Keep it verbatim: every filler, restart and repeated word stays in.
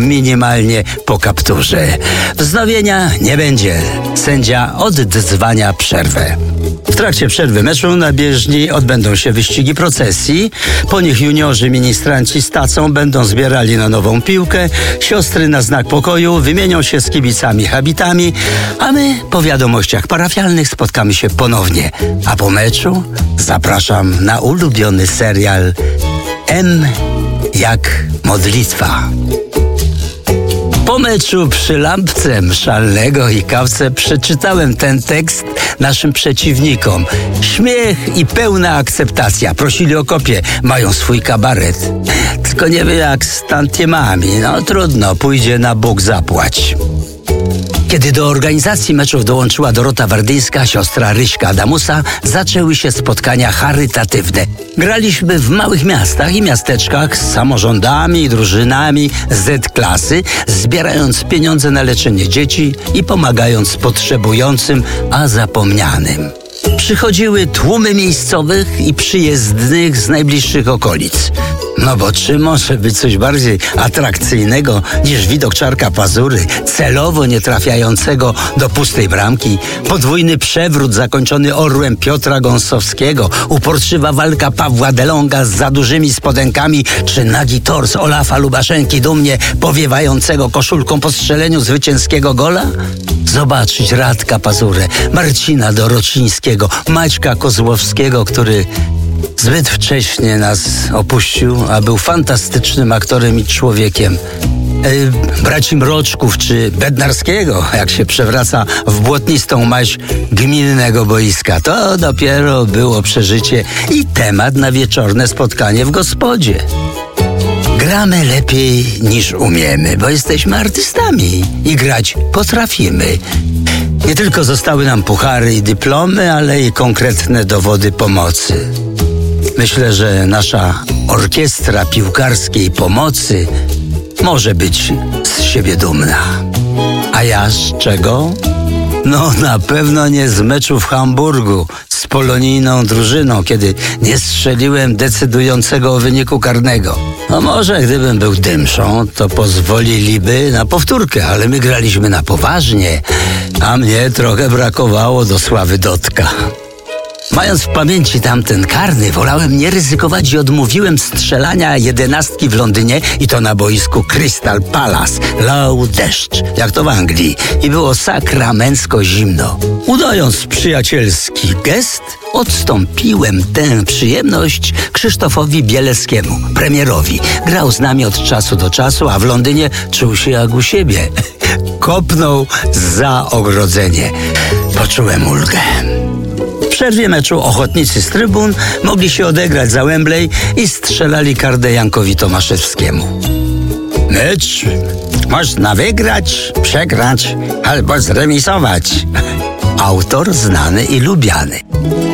minimalnie po kapturze. Wznowienia nie będzie. Sędzia oddzwania przerwę. W trakcie przerwy meczu na bieżni odbędą się wyścigi procesji. Po nich juniorzy ministranci z tacą będą zbierali na nową piłkę. Siostry na znak pokoju wymienią się z kibicami habitami, a my po wiadomościach parafialnych spotkamy się ponownie. A po meczu zapraszam na ulubiony serial M jak modlitwa. Po meczu przy lampce mszalnego i kawce przeczytałem ten tekst naszym przeciwnikom. Śmiech i pełna akceptacja. Prosili o kopię, mają swój kabaret. Tylko nie wiem jak z tantiemami. No trudno, pójdzie na Bóg zapłać. Kiedy do organizacji meczów dołączyła Dorota Wardyńska, siostra Ryśka Adamusa, zaczęły się spotkania charytatywne. Graliśmy w małych miastach i miasteczkach z samorządami i drużynami Z-klasy, zbierając pieniądze na leczenie dzieci i pomagając potrzebującym, a zapomnianym. Przychodziły tłumy miejscowych i przyjezdnych z najbliższych okolic. No bo czy może być coś bardziej atrakcyjnego niż widok Czarka Pazury, celowo nie trafiającego do pustej bramki, podwójny przewrót zakończony orłem Piotra Gąsowskiego, uporczywa walka Pawła Delonga z za dużymi spodenkami, czy nagi tors Olafa Lubaszenki dumnie powiewającego koszulką po strzeleniu zwycięskiego gola? Zobaczyć Radka Pazurę, Marcina Dorocińskiego, Maćka Kozłowskiego, który zbyt wcześnie nas opuścił, a był fantastycznym aktorem i człowiekiem. Yy, braci Mroczków czy Bednarskiego, jak się przewraca w błotnistą maź gminnego boiska. To dopiero było przeżycie i temat na wieczorne spotkanie w gospodzie. Gramy lepiej niż umiemy, bo jesteśmy artystami i grać potrafimy. Nie tylko zostały nam puchary i dyplomy, ale i konkretne dowody pomocy. Myślę, że nasza orkiestra piłkarskiej pomocy może być z siebie dumna. A ja z czego? No na pewno nie z meczu w Hamburgu z polonijną drużyną, kiedy nie strzeliłem decydującego o wyniku karnego. No może gdybym był dymszą, to pozwoliliby na powtórkę, ale my graliśmy na poważnie, a mnie trochę brakowało do sławy Dotka. Mając w pamięci tamten karny, wolałem nie ryzykować i odmówiłem strzelania jedenastki w Londynie i to na boisku Crystal Palace. Lał deszcz, jak to w Anglii, i było sakramencko zimno. Udając przyjacielski gest, odstąpiłem tę przyjemność Krzysztofowi Bieleckiemu, premierowi. Grał z nami od czasu do czasu, a w Londynie czuł się jak u siebie. Kopnął za ogrodzenie. Poczułem ulgę. W przerwie meczu ochotnicy z trybun mogli się odegrać za Wembley i strzelali kardę Jankowi Tomaszewskiemu. Mecz można wygrać, przegrać albo zremisować. Autor znany i lubiany.